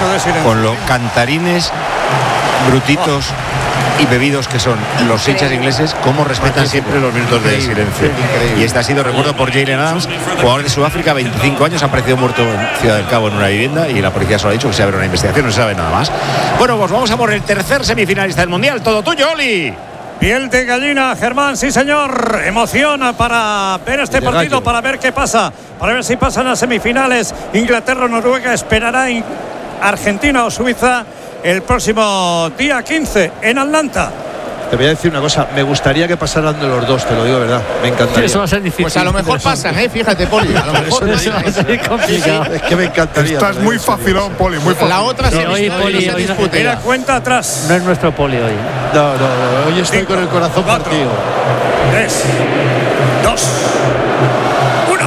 minuto de silencio. Con los cantarines brutitos y bebidos que son los hinchas ingleses, cómo respetan siempre los minutos de silencio. Y este ha sido recuerdo por Jalen Adams, jugador de Sudáfrica, 25 años, ha aparecido muerto en Ciudad del Cabo en una vivienda y la policía solo ha dicho que se abre una investigación, no se sabe nada más. Bueno, pues vamos a por el tercer semifinalista del Mundial. Todo tuyo, Oli. Piel de gallina, Germán, sí señor. Emociona para ver este partido, para ver qué pasa, para ver si pasan a semifinales. Inglaterra o Noruega, esperará Argentina o Suiza el próximo día 15 en Atlanta. Te voy a decir una cosa, me gustaría que pasaran de los dos, te lo digo de verdad, me encantaría. Eso va a ser difícil. Pues a lo mejor pasan, fíjate, Poli. A lo mejor eso va a ser complicado. Es que me encantaría. Estás muy facilón, Poli, muy fácil. La otra sí, hoy, Poli, hoy no Mira, cuenta atrás. No es nuestro Poli hoy. No, hoy estoy 5, con el corazón 4, partido. 3, 2, 1.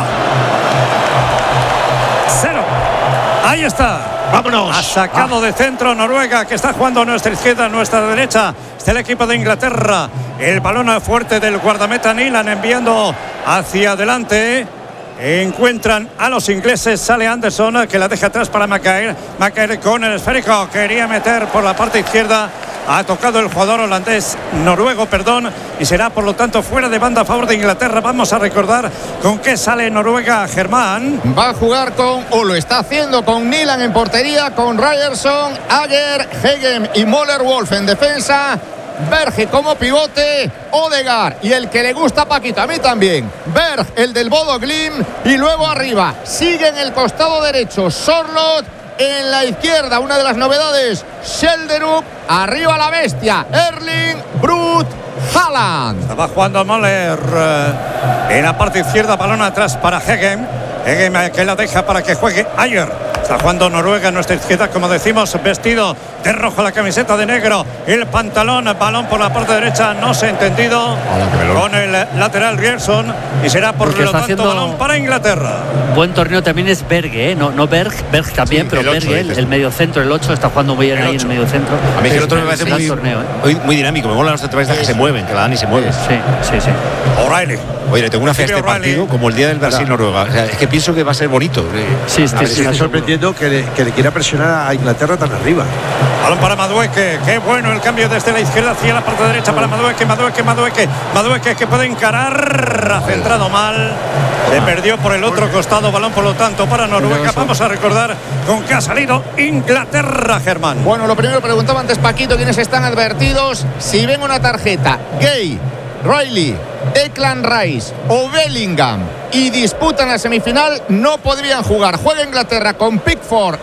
0. Ahí está. ¡Vámonos! Ha sacado de centro Noruega, que está jugando a nuestra izquierda, a nuestra derecha. Está el equipo de Inglaterra. El balón fuerte del guardameta Nilan enviando hacia adelante. Encuentran a los ingleses. Sale Anderson, que la deja atrás para Maguire. Maguire con el esférico. Quería meter por la parte izquierda. Ha tocado el jugador noruego, y será por lo tanto fuera de banda a favor de Inglaterra. Vamos a recordar con qué sale Noruega, Germán. Va a jugar o lo está haciendo con Nilan en portería, con Ryerson, Ager, Hegem y Möller-Wolf en defensa. Berge como pivote, Odegaard y el que le gusta a Paquito, a mí también, Berg, el del Bodo Glimt, y luego arriba sigue en el costado derecho Sorloth, en la izquierda una de las novedades Schjelderup, arriba la bestia Erling Braut Haaland. Estaba jugando Möller en la parte izquierda, balón atrás para Hegem que la deja para que juegue Ayer. Está jugando Noruega en nuestra izquierda, como decimos, vestido de rojo, la camiseta de negro, el pantalón, balón por la parte derecha, no se ha entendido con el lateral Ryerson, y será por lo tanto balón para Inglaterra. Buen torneo también es Berge, no Berg también, sí, pero Berge, el mediocentro, el 8, está jugando muy bien ahí en el mediocentro. A mí es que el otro me parece muy dinámico, me molan los centralistas que se mueven, que la dan y se mueven. Sí. O'Reilly. Oye, le tengo una fe a este partido como el día del Brasil-Noruega. O sea, es que pienso que va a ser bonito. Sí, está sorprendiendo que le quiera presionar a Inglaterra tan arriba. Balón para Madueke. Qué bueno el cambio desde la izquierda hacia la parte derecha para Madueke que puede encarar. Ha centrado mal. Se perdió por el otro costado. Balón, por lo tanto, para Noruega. Vamos a recordar con qué ha salido Inglaterra, Germán. Bueno, lo primero preguntaba antes Paquito quiénes están advertidos. Si ven una tarjeta, Gay, Riley, Declan Rice o Bellingham y disputan la semifinal, no podrían jugar. Juega Inglaterra con Pickford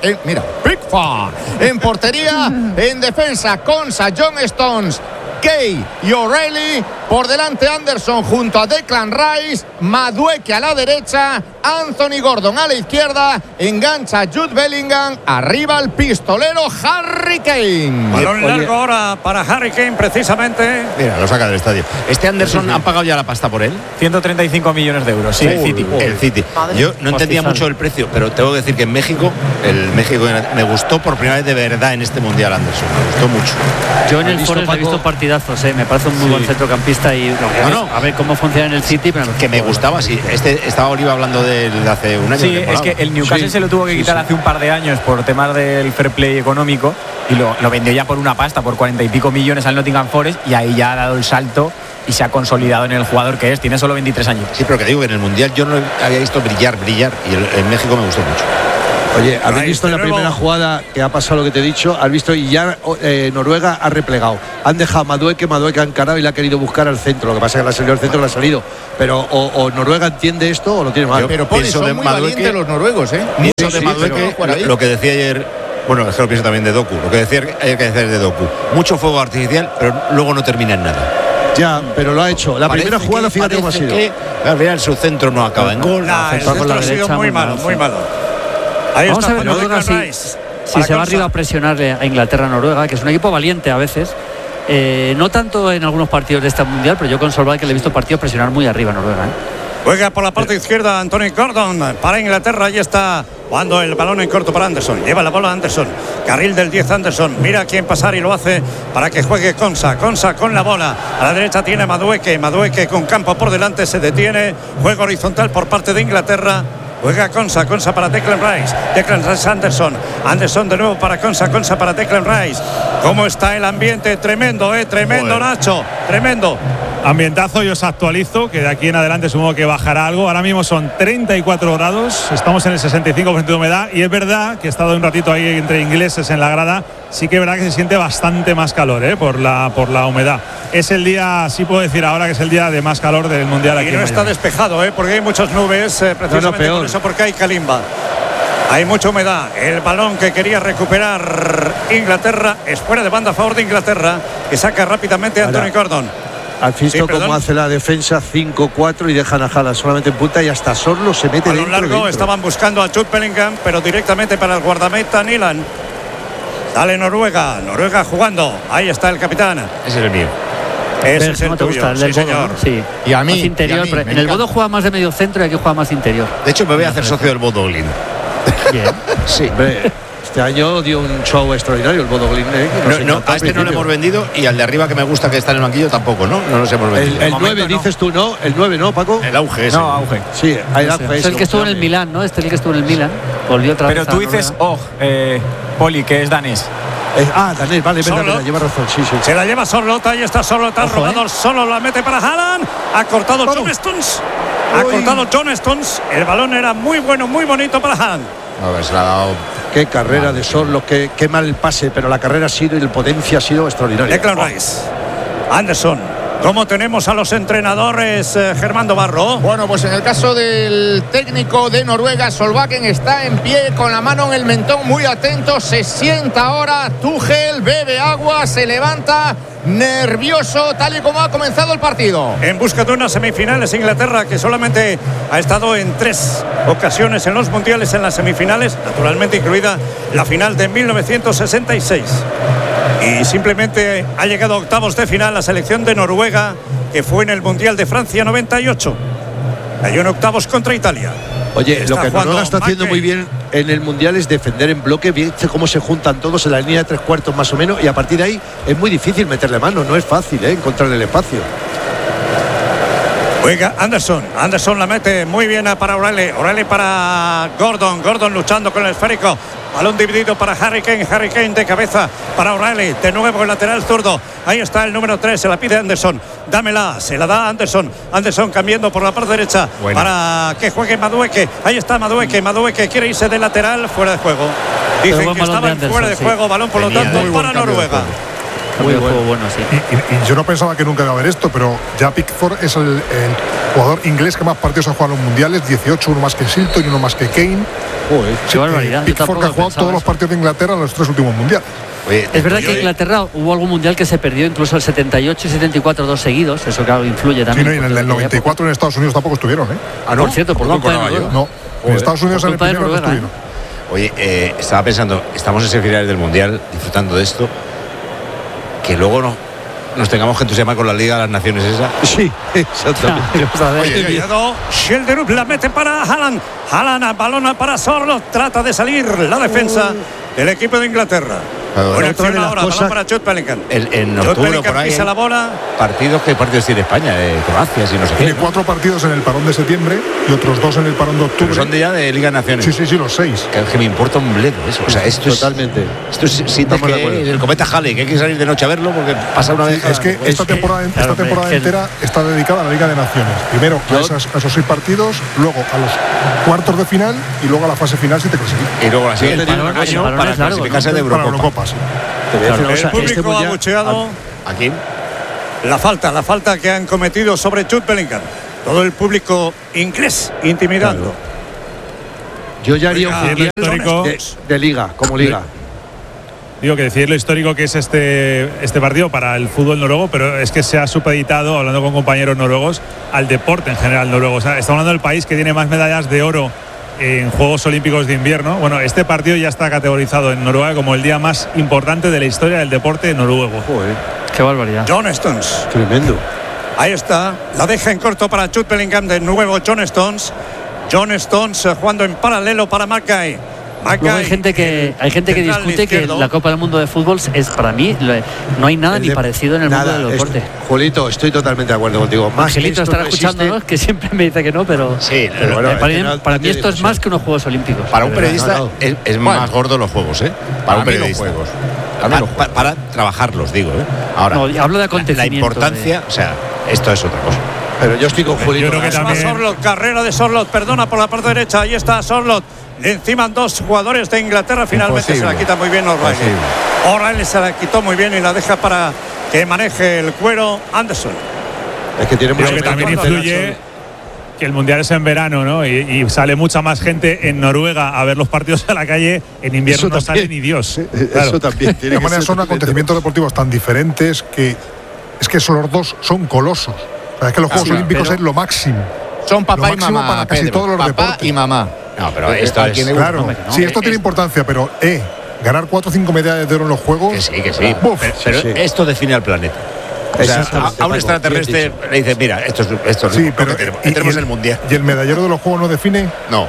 en portería, en defensa Konsa, John Stones, Kay y O'Reilly, por delante Anderson junto a Declan Rice, Madueke a la derecha, Anthony Gordon a la izquierda, engancha Jude Bellingham, arriba el pistolero Harry Kane. Balón largo ahora para Harry Kane, precisamente. Mira, lo saca del estadio. Este Anderson, ¿han pagado ya la pasta por él? 135 millones de euros, sí, el City. Yo no entendía mucho el precio, pero tengo que decir que en México, me gustó por primera vez de verdad en este Mundial Anderson, me gustó mucho. Yo en el Forest he visto partidazos, me parece un muy buen centrocampista y a ver cómo funciona en el City. Pero que me gustaba, sí. Estaba Oliva hablando de hace un año. Sí, es que el Newcastle se lo tuvo que quitar hace un par de años por temas del fair play económico y lo vendió ya por una pasta, por 40 y pico millones al Nottingham Forest, y ahí ya ha dado el salto y se ha consolidado en el jugador que es. Tiene solo 23 años. Sí, pero que digo que en el Mundial yo no había visto brillar y en México me gustó mucho. Oye, ¿habéis visto en la primera jugada que ha pasado lo que te he dicho? ¿Has visto? Y ya Noruega ha replegado. Han dejado a Madueke ha encarado y le ha querido buscar al centro. Lo que pasa es que le ha salido al centro, le ha salido. Pero o Noruega entiende esto o lo tiene mal. Pero Poli, son muy valientes los noruegos, Pienso de Madueke, lo que decía ayer, bueno, es que lo pienso también de Doku. Lo que decía hay que decir de Doku. Mucho fuego artificial, pero luego no termina en nada. Ya, pero lo ha hecho. La primera jugada, fíjate cómo ha sido. Al final su centro no acaba en gol. El centro ha sido muy malo. Ahí vamos está, a ver Noruega si se va arriba a presionar a Inglaterra-Noruega, que es un equipo valiente a veces. No tanto en algunos partidos de este Mundial, pero yo con Solskjaer que le he visto partidos presionar muy arriba a Noruega. Juega por la parte izquierda Anthony Gordon para Inglaterra. Ahí está jugando el balón en corto para Anderson. Lleva la bola Anderson. Carril del 10 Anderson. Mira a quién pasar y lo hace para que juegue Konsa. Konsa con la bola. A la derecha tiene Madueke con campo por delante. Se detiene. Juego horizontal por parte de Inglaterra. Juega Konsa para Declan Rice. Declan Rice Anderson de nuevo para Konsa para Declan Rice. ¿Cómo está el ambiente? Tremendo, tremendo, Nacho. Tremendo. Ambientazo, yo os actualizo, que de aquí en adelante supongo que bajará algo. Ahora mismo son 34 grados, estamos en el 65% de humedad y es verdad que he estado un ratito ahí entre ingleses en la grada. Sí que es verdad que se siente bastante más calor por la humedad. Es el día, sí puedo decir ahora que es el día de más calor del Mundial aquí. Y no está despejado, porque hay muchas nubes, precisamente por eso, porque hay calimba. Hay mucha humedad. El balón que quería recuperar Inglaterra es fuera de banda a favor de Inglaterra, que saca rápidamente a Anthony Gordon. ¿Has visto cómo hace la defensa 5-4 y dejan a Haaland solamente en punta y hasta Sorlo se mete a lo largo? Estaban buscando a Jude Bellingham, pero directamente para el guardameta Nilan. Sale Noruega jugando. Ahí está el capitán. Ese es el mío. Ese es el tuyo, el del señor. Bodo, sí. Y a mí. Más interior, en el Bodo juega más de medio centro y aquí juega más interior. De hecho, me voy a hacer socio del Bodo Glin. Bien. Sí. Este año dio un show extraordinario el Bodo Glin. A este no lo hemos vendido y al de arriba que me gusta que está en el banquillo tampoco, ¿no? No los hemos vendido. El 9 dices tú, ¿no? El 9, ¿no, Paco? El auge ese. No, auge. Sí, hay auge. Es el que estuvo en el Milán, ¿no? Este es el que estuvo en el Milán. Volvió otra vez. Pero tú dices, Poli, que es danés. Daniel, vale, verdad, lleva razón, sí. Se la lleva Sorlota, ahí está Sorlota, robado solo, la mete para Haaland. Ha cortado John Stones. El balón era muy bueno, muy bonito para Haaland. A ver, se la ha dado. Qué carrera de Sorlo, qué mal pase, pero la carrera ha sido y el potencia ha sido extraordinaria. Declan Rice, Anderson. ¿Cómo tenemos a los entrenadores, Germán Barro? Bueno, pues en el caso del técnico de Noruega, Solbakken, está en pie con la mano en el mentón, muy atento, se sienta ahora. Tuchel bebe agua, se levanta, nervioso, tal y como ha comenzado el partido. En busca de unas semifinales, Inglaterra, que solamente ha estado en 3 ocasiones en los mundiales en las semifinales, naturalmente incluida la final de 1966. Y simplemente ha llegado a octavos de final la selección de Noruega, que fue en el Mundial de Francia 98. Cayó en octavos contra Italia. Oye, lo que Noruega está haciendo muy bien en el Mundial es defender en bloque. Viste cómo se juntan todos en la línea de 3 cuartos más o menos, y a partir de ahí es muy difícil meterle mano. No es fácil encontrar el espacio. Oiga, Anderson la mete muy bien para O'Reilly para Gordon luchando con el esférico. Balón dividido para Harry Kane de cabeza para O'Reilly, de nuevo el lateral zurdo. Ahí está el número 3, se la pide Anderson. Dámela, se la da Anderson cambiando por la parte derecha. Bueno. Para que juegue Madueke. Ahí está Madueke quiere irse de lateral, fuera de juego. Dicen que estaba fuera de juego, balón por lo tanto para Noruega. Muy bueno, sí. Y yo no pensaba que nunca iba a haber esto, pero ya Pickford es el jugador inglés que más partidos ha jugado en los mundiales, 18, uno más que Shilton y uno más que Kane. Qué barbaridad. Pickford que ha jugado todos los partidos de Inglaterra en los 3 últimos mundiales. Oye, es verdad que en Inglaterra hubo algún mundial que se perdió, incluso el 78 y 74, 2 seguidos. Eso claro influye también. Sí, no, y en el 94 en Estados Unidos tampoco estuvieron, ¿no? Por cierto, por culpa de Noruega. No, en Estados Unidos en el primero no estuvieron. Oye, estaba pensando, estamos en semifinales del mundial disfrutando de esto, que luego nos tengamos que entusiasmar con la Liga de las Naciones esa. Sí, exactamente. Schjelderup la mete para Haaland, balón para Sorlo, trata de salir la defensa del equipo de Inglaterra. Buena acción ahora, balón para Jude Bellingham. En octubre por ahí pisa la bola. ¿Qué partidos tiene España? Croacia, si no sé qué. Tiene 4 partidos en el parón de septiembre y otros 2 en el parón de octubre. Pero son ya de Liga de Naciones. Sí, los 6. Que me importa un bledo eso. O sea, esto totalmente. Esto es el cometa Halley, que hay que salir de noche a verlo porque pasa una vez. Es que esta temporada entera está dedicada a la Liga de Naciones. Primero a esos 6 partidos, luego a los cuartos de final y luego a la fase final si te clasificas. Y luego la siguiente para clasificarse de Eurocopa. Sí. El público ha bucheado. ¿A quién? La falta que han cometido sobre Jude Bellingham. Todo el público inglés intimidando. Claro. Yo ya haría un mundial de liga, como liga. Digo que decir lo histórico que es este partido para el fútbol noruego, pero es que se ha supeditado, hablando con compañeros noruegos, al deporte en general noruego. O sea, estamos hablando del país que tiene más medallas de oro en Juegos Olímpicos de Invierno. Bueno, este partido ya está categorizado en Noruega como el día más importante de la historia del deporte noruego. Joder, qué barbaridad. John Stones. Tremendo. Ahí está, la deja en corto para Jude Bellingham, de nuevo John Stones jugando en paralelo para Mark Guy. Luego hay gente que discute que la Copa del Mundo de fútbol es, para mí, no hay nada ni parecido en el mundo del deporte. Julito, estoy totalmente de acuerdo contigo. Angelito estará escuchándonos, que siempre me dice que no, pero sí, pero bueno, para mí esto es más que unos Juegos Olímpicos. Para un periodista es más gordo los Juegos, ¿eh? Para un periodista. Para trabajarlos, digo, ¿eh? Ahora, no, hablo de acontecimientos. La importancia, o sea, esto es otra cosa. Pero yo estoy con Julito. Yo creo que también... Sorloth, carrera de Sorloth, perdona, por la parte derecha, ahí está Sorloth. Le enciman dos jugadores de Inglaterra, finalmente se la quita muy bien O'Reilly. O'Reilly se la quitó muy bien y la deja para que maneje el cuero Anderson. Es que tiene mucho que también influye que el Mundial es en verano, ¿no? Y sale mucha más gente en Noruega a ver los partidos a la calle. En invierno no sale ni Dios. Claro. Eso también tiene que ser. Son acontecimientos deportivos tan diferentes que es que esos los dos son colosos. O sea, es que los Juegos Olímpicos es lo máximo. Son papá y mamá para casi todos los papá deportes. y mamá. No, pero esto es... Claro, sí, esto tiene importancia, pero ganar 4 o 5 medallas de oro en los Juegos... Que sí. Pero esto define al planeta. O sea, a un extraterrestre le dice, mira, esto es sí, pero tenemos el Mundial. ¿Y el medallero de los Juegos no define? No.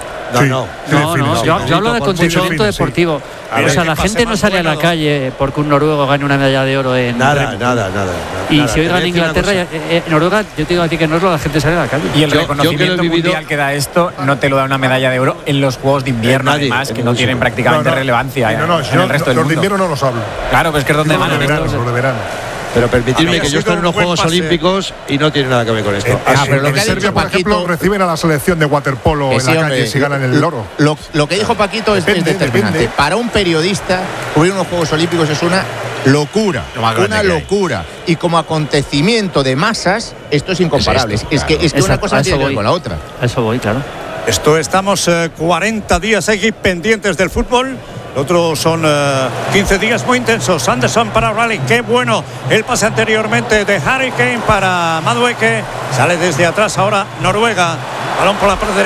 Yo hablo de acontecimiento deportivo. O sea, la gente no sale a la calle porque un noruego gane una medalla de oro en nada. Y si hoy gana Inglaterra, Noruega, yo te digo a ti que no es lo, la gente sale a la calle. Y el reconocimiento mundial que da esto no te lo da una medalla de oro en los Juegos de invierno, además, que no tienen prácticamente relevancia en el resto del mundo. Los de invierno no los hablo. Claro, pues que es donde van los de verano. Pero permitidme que yo estoy en unos Juegos Olímpicos y no tiene nada que ver con esto. Pero los de Serbia, por ejemplo, reciben a la selección de waterpolo en la calle si ganan el oro. Lo que dijo Paquito es determinante. Para un periodista, cubrir unos Juegos Olímpicos es una locura. Una locura. Y como acontecimiento de masas, esto es incomparable. Es que una cosa tiene que ver con la otra. A eso voy, claro. Estamos 40 días aquí pendientes del fútbol. Otros son 15 días muy intensos. Anderson para O'Reilly. Qué bueno el pase anteriormente de Harry Kane para Madueke. Sale desde atrás ahora Noruega. Balón por la parte derecha.